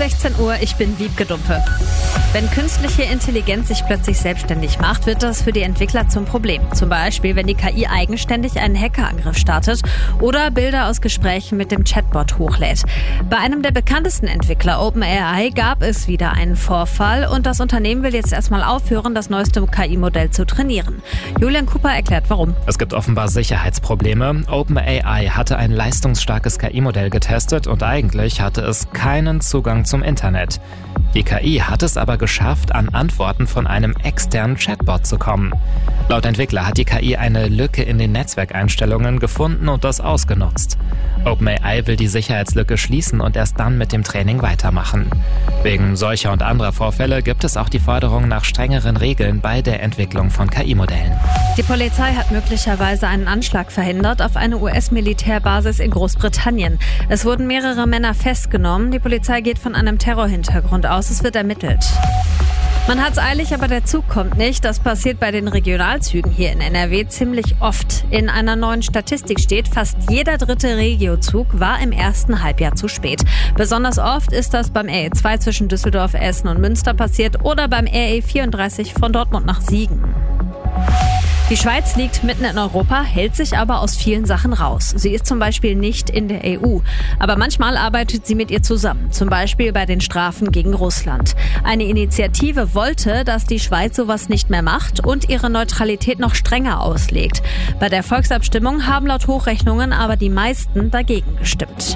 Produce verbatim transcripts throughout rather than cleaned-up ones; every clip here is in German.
sechzehn Uhr, ich bin Wiebke Dumpe. Wenn künstliche Intelligenz sich plötzlich selbstständig macht, wird das für die Entwickler zum Problem. Zum Beispiel, wenn die K I eigenständig einen Hackerangriff startet oder Bilder aus Gesprächen mit dem Chatbot hochlädt. Bei einem der bekanntesten Entwickler, OpenAI, gab es wieder einen Vorfall und das Unternehmen will jetzt erstmal aufhören, das neueste K I-Modell zu trainieren. Julian Cooper erklärt, warum. Es gibt offenbar Sicherheitsprobleme. OpenAI hatte ein leistungsstarkes K I-Modell getestet und eigentlich hatte es keinen Zugang zum Internet. Die K I hat es aber geschafft, an Antworten von einem externen Chatbot zu kommen. Laut Entwickler hat die K I eine Lücke in den Netzwerkeinstellungen gefunden und das ausgenutzt. OpenAI will die Sicherheitslücke schließen und erst dann mit dem Training weitermachen. Wegen solcher und anderer Vorfälle gibt es auch die Forderung nach strengeren Regeln bei der Entwicklung von K I-Modellen. Die Polizei hat möglicherweise einen Anschlag verhindert auf eine U S-Militärbasis in Großbritannien. Es wurden mehrere Männer festgenommen. Die Polizei geht von einem Terrorhintergrund aus. Es wird ermittelt. Man hat's eilig, aber der Zug kommt nicht. Das passiert bei den Regionalzügen hier in N R W ziemlich oft. In einer neuen Statistik steht, fast jeder dritte Regiozug war im ersten Halbjahr zu spät. Besonders oft ist das beim R E zwei zwischen Düsseldorf, Essen und Münster passiert oder beim R E vierunddreißig von Dortmund nach Siegen. Die Schweiz liegt mitten in Europa, hält sich aber aus vielen Sachen raus. Sie ist zum Beispiel nicht in der E U. Aber manchmal arbeitet sie mit ihr zusammen, zum Beispiel bei den Strafen gegen Russland. Eine Initiative wollte, dass die Schweiz sowas nicht mehr macht und ihre Neutralität noch strenger auslegt. Bei der Volksabstimmung haben laut Hochrechnungen aber die meisten dagegen gestimmt.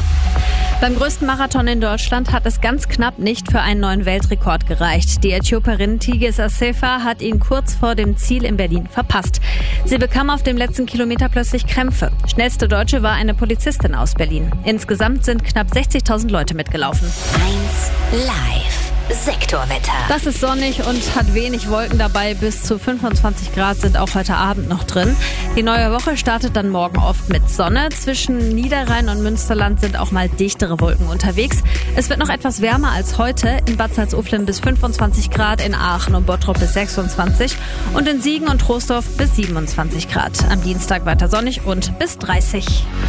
Beim größten Marathon in Deutschland hat es ganz knapp nicht für einen neuen Weltrekord gereicht. Die Äthiopierin Tigist Assefa hat ihn kurz vor dem Ziel in Berlin verpasst. Sie bekam auf dem letzten Kilometer plötzlich Krämpfe. Schnellste Deutsche war eine Polizistin aus Berlin. Insgesamt sind knapp sechzigtausend Leute mitgelaufen. eins live. Sektorwetter. Das ist sonnig und hat wenig Wolken dabei. Bis zu fünfundzwanzig Grad sind auch heute Abend noch drin. Die neue Woche startet dann morgen oft mit Sonne. Zwischen Niederrhein und Münsterland sind auch mal dichtere Wolken unterwegs. Es wird noch etwas wärmer als heute. In Bad Salzuflen bis fünfundzwanzig Grad, in Aachen und Bottrop bis sechsundzwanzig und in Siegen und Troisdorf bis siebenundzwanzig Grad. Am Dienstag weiter sonnig und bis dreißig.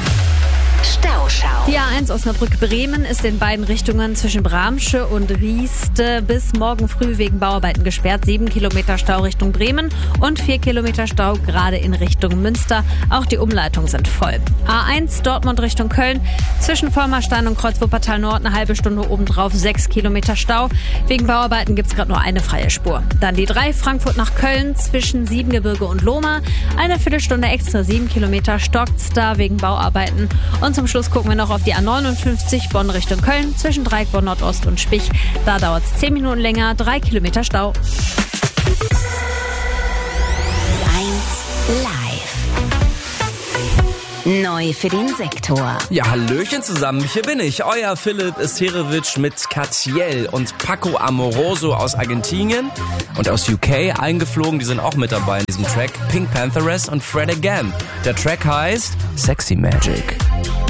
Stauschau. Die A eins Osnabrück-Bremen ist in beiden Richtungen zwischen Bramsche und Rieste bis morgen früh wegen Bauarbeiten gesperrt. Sieben Kilometer Stau Richtung Bremen und vier Kilometer Stau gerade in Richtung Münster. Auch die Umleitungen sind voll. A eins Dortmund Richtung Köln. Zwischen Vollmerstein und Kreuz-Wuppertal Nord eine halbe Stunde obendrauf. Sechs Kilometer Stau. Wegen Bauarbeiten gibt es gerade nur eine freie Spur. Dann die drei Frankfurt nach Köln zwischen Siebengebirge und Lohmar. Eine Viertelstunde extra. Sieben Kilometer stockt's da wegen Bauarbeiten. Und zum Schluss gucken wir noch auf die A neunundfünfzig Bonn Richtung Köln zwischen Dreieck Bonn Nordost und Spich. Da dauert es zehn Minuten länger, drei Kilometer Stau. eins live. Neu für den Sektor. Ja, Hallöchen zusammen, hier bin ich, euer Philipp Esterevic mit Katiel und Paco Amoroso aus Argentinien und aus U K eingeflogen, die sind auch mit dabei in diesem Track, Pink Pantheress und Fred Again. Der Track heißt Sexy Magic.